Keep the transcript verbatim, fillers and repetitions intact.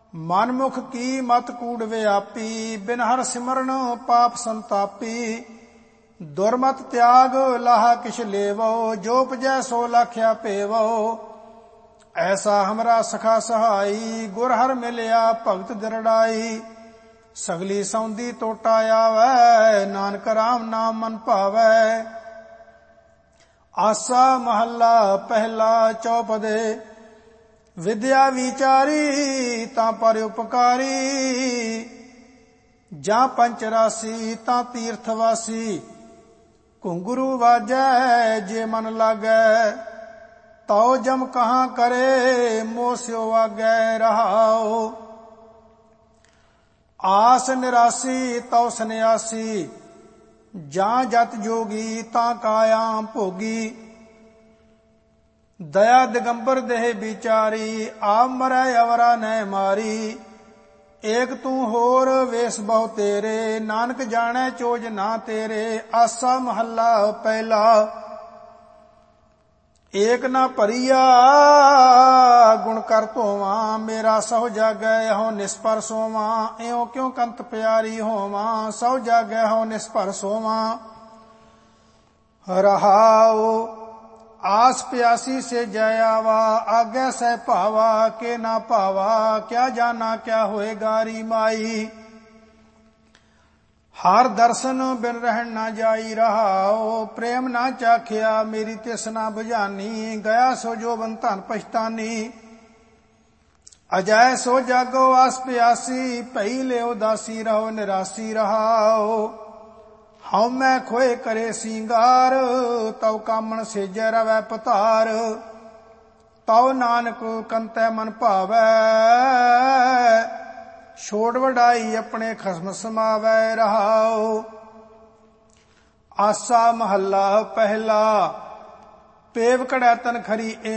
ਮਨਮੁਖ ਕੀ ਮਤ ਕੂੜ ਵਿਆਪੀ, ਬਿਨ ਹਰ ਸਿਮਰਨ ਪਾਪ ਸੰਤਾਪੀ। ਦੁਰਮਤ ਤਿਆਗ ਲਾਹਾ ਕਿਛ ਲੇਵੋ, ਜੋ ਉਪਜੈ ਸੋ ਲਖਿਆ ਭੇਵੋ। ਐਸਾ ਹਮਰਾ ਸਖਾ ਸਹਾਈ, ਗੁਰ ਹਰ ਮਿਲਿਆ ਭਗਤ ਦਿਰੜਾਈ। ਸਗਲੀ ਸੌਂਦੀ ਟੋਟਾ ਆਵੈ, ਨਾਨਕ ਰਾਮ ਨਾਮ ਮਨ ਭਾਵੈ। ਆਸਾ ਮਹੱਲਾ ਪਹਿਲਾ ਚੌਪਦੇ, ਵਿਦਿਆ ਵਿਚਾਰੀ ਤਾਂ ਪਰ ਉਪਕਾਰੀ। ਜਾਂ ਪੰਚ ਰਾਸੀ ਤਾਂ ਤੀਰਥ ਵਾਸੀ, ਘੁੰਗਰੂ ਵਾਜੈ ਜੇ ਮਨ ਲਾਗੈ। ਤਉ ਜਮ ਕਹਾਂ ਕਰੇ, ਮੋਹ ਸਿਓ ਆਗੈ ਰਹਾਉ। ਆਸ ਨਿਰਾਸੀ ਤਉ ਸੰਨਿਆਸੀ, ਜਾਂ ਜਤ ਜੋਗੀ ਤਾਂ ਕਾਇਆ ਭੋਗੀ। ਦਇਆ ਦਿਗੰਬਰ ਦੇਹ ਵਿਚਾਰੀ, ਆਪ ਮਰੈ ਅਵਰਾ ਨੈ ਮਾਰੀ। ਏਕ ਤੂੰ ਹੋਰ ਵੇਸ ਬਹੁ ਤੇਰੇ, ਨਾਨਕ ਜਾਣੈ ਚੋਜ ਨਾ ਤੇਰੇ। ਆਸਾ ਮਹੱਲਾ ਪਹਿਲਾ। ਏਕ ਨਾ ਭਰੀਆ ਗੁਣ ਕਰ ਧੋਵਾਂ, ਮੇਰਾ ਸਹੁ ਜਾਗੈ ਹਉ ਨਿਸਪਰ ਸੋਵਾਂ। ਇਉ ਕਿਉ ਕੰਤ ਪਿਆਰੀ ਹੋਵਾਂ, ਸਹੁ ਜਾਗੈ ਹਉ ਨਿਸਪਰ ਸੋਵਾਂ। ਰਹਾਉ ਆਸ ਪਿਆਸੀ ਸੇ ਜੈ ਆਵਾ, ਆਗੈ ਸਹਿ ਭਾਵਾ ਕੇ ਨਾ ਭਾਵਾ। ਕਿਆ ਜਾਨਾ ਕਿਆ ਹੋਏ ਗਾਰੀ ਮਾਈ, ਹਰ ਦਰਸ਼ਨ ਬਿਨ ਰਹਿਣ ਨਾ ਜਾਈ। ਰਹਾਉ ਪ੍ਰੇਮ ਨਾ ਚਾਖਿਆ ਮੇਰੀ ਤਿਸ ਨਾ ਬੁਝਾਨੀ, ਗਿਆ ਸੋ ਜੋਬਨ ਧਨ ਪਛਤਾਨੀ। ਅਜੈ ਸੋ ਜਾਗੋ ਆਸ ਪਿਆਸੀ, ਭਈ ਲਿਓ ਦਾਸੀ ਰਹੋ ਨਿਰਾਸੀ। ਰਹਾਉ ਹਉ ਮੈਂ ਖੋਏ ਕਰੇ ਸਿੰਗਾਰ, ਤਉ ਕਾਮਣ ਸੇਜੈ ਰਵੈ ਪਤਾਰ। ਤਉ ਨਾਨਕ ਕੰਤੈ ਮਨ ਭਾਵੈ, ਛੋੜ ਵਡਾਈ ਆਪਣੇ ਖਸਮ ਸਮਾਵੈ। ਰਹਾਉ ਆਸਾ ਮਹੱਲਾ ਪਹਿਲਾ। ਪੇਵ ਕੜੈ ਤਨ ਖਰੀ